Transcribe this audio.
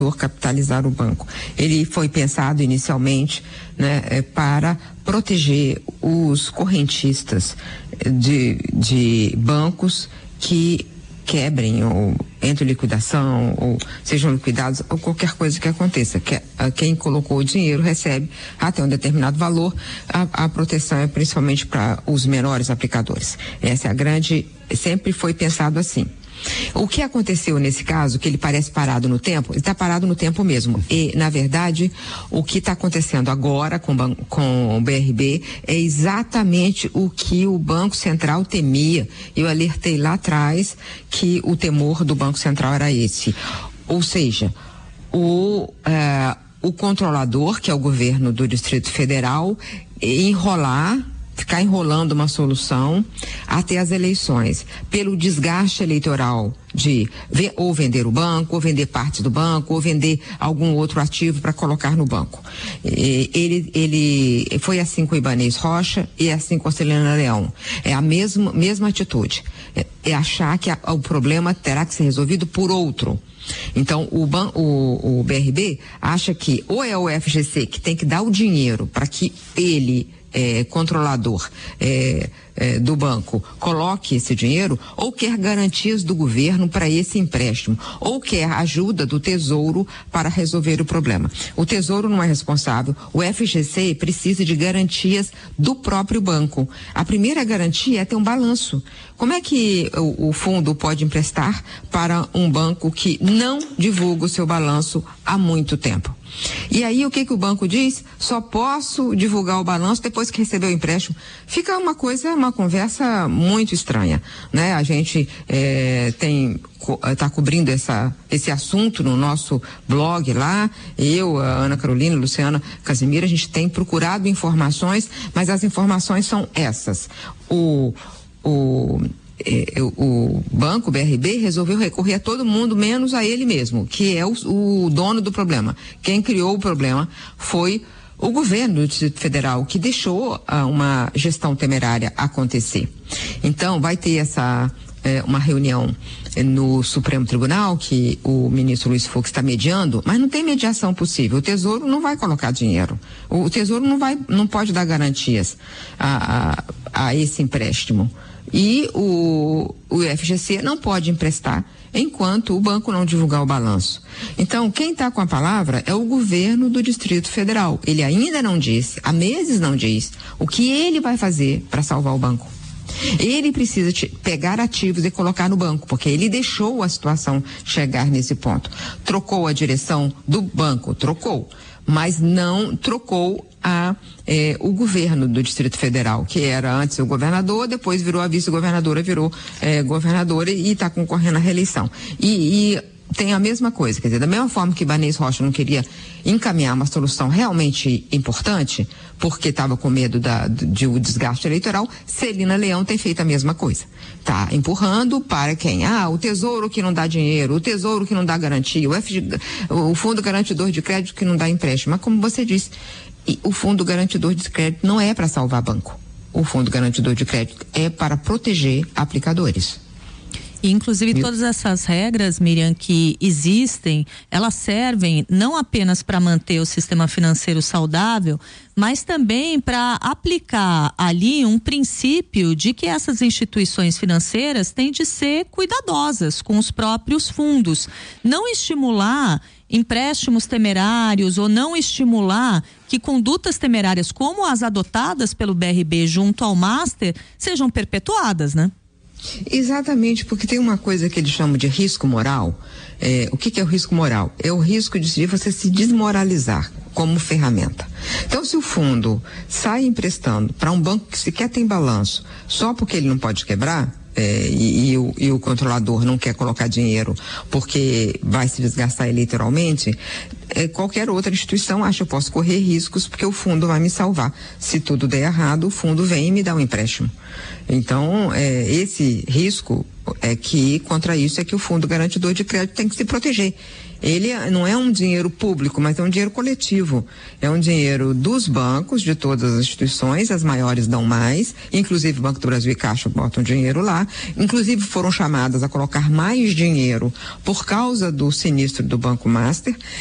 capitalizar o banco. Ele foi pensado inicialmente, né, para proteger os correntistas de bancos que quebrem ou entre liquidação ou sejam liquidados ou qualquer coisa que aconteça. Quem colocou o dinheiro recebe até um determinado valor. A proteção é principalmente para os menores aplicadores. Essa é a grande, sempre foi pensado assim. O que aconteceu nesse caso, que ele parece parado no tempo, ele está parado no tempo mesmo. E, na verdade, o que está acontecendo agora com o BRB é exatamente o que o Banco Central temia. Eu alertei lá atrás que o temor do Banco Central era esse. Ou seja, o controlador, que é o governo do Distrito Federal, ficar enrolando uma solução até as eleições, pelo desgaste eleitoral de ou vender o banco, ou vender parte do banco, ou vender algum outro ativo para colocar no banco. Ele foi assim com o Ibanez Rocha e assim com a Celina Leão. É a mesma atitude. É achar que o problema terá que ser resolvido por outro. Então, o BRB acha que ou é o FGC que tem que dar o dinheiro para que ele, controlador do banco, coloque esse dinheiro, ou quer garantias do governo para esse empréstimo, ou quer ajuda do Tesouro para resolver o problema. O Tesouro não é responsável, o FGC precisa de garantias do próprio banco. A primeira garantia é ter um balanço. Como é que o fundo pode emprestar para um banco que não divulga o seu balanço há muito tempo? E aí o que o banco diz? Só posso divulgar o balanço depois que receber o empréstimo. Fica uma conversa muito estranha, né? A gente está cobrindo esse assunto no nosso blog lá. Eu, a Ana Carolina, a Luciana Casimiro, a gente tem procurado informações, mas as informações são essas. O banco BRB resolveu recorrer a todo mundo, menos a ele mesmo, que é o dono do problema. Quem criou o problema foi o governo do Distrito Federal, que deixou uma gestão temerária acontecer. Então, vai ter uma reunião no Supremo Tribunal, que o ministro Luiz Fux está mediando, mas não tem mediação possível. O Tesouro não vai colocar dinheiro. O Tesouro não pode dar garantias a esse empréstimo. E o FGC não pode emprestar enquanto o banco não divulgar o balanço. Então, quem está com a palavra é o governo do Distrito Federal. Ele ainda não disse, há meses não diz, o que ele vai fazer para salvar o banco. Ele precisa pegar ativos e colocar no banco, porque ele deixou a situação chegar nesse ponto. Trocou a direção do banco, mas não trocou o governo do Distrito Federal, que era antes o governador, depois virou a vice-governadora, virou governadora e está concorrendo à reeleição. E tem a mesma coisa, quer dizer, da mesma forma que Ibanez Rocha não queria encaminhar uma solução realmente importante, porque estava com medo de o desgaste eleitoral, Celina Leão tem feito a mesma coisa. Tá empurrando para quem? O Tesouro que não dá dinheiro, o Tesouro que não dá garantia, o Fundo Garantidor de Crédito que não dá empréstimo. Mas como você disse, o Fundo Garantidor de Crédito não é para salvar banco. O Fundo Garantidor de Crédito é para proteger aplicadores. E, inclusive, todas essas regras, Miriam, que existem, elas servem não apenas para manter o sistema financeiro saudável, mas também para aplicar ali um princípio de que essas instituições financeiras têm de ser cuidadosas com os próprios fundos. Não estimular empréstimos temerários ou não estimular que condutas temerárias como as adotadas pelo BRB junto ao Master sejam perpetuadas, né? Exatamente, porque tem uma coisa que eles chamam de risco moral. O que é o risco moral? É o risco de você se desmoralizar como ferramenta. Então, se o fundo sai emprestando para um banco que sequer tem balanço, só porque ele não pode quebrar, e o controlador não quer colocar dinheiro porque vai se desgastar eleitoralmente, qualquer outra instituição acha que eu posso correr riscos porque o fundo vai me salvar. Se tudo der errado, o fundo vem e me dá um empréstimo. Então, esse risco contra isso é que o Fundo Garantidor de Crédito tem que se proteger. ele não é um dinheiro público, mas é um dinheiro coletivo. É um dinheiro dos bancos, de todas as instituições, as maiores dão mais, inclusive o Banco do Brasil e Caixa botam dinheiro lá, inclusive foram chamadas a colocar mais dinheiro por causa do sinistro do Banco Master.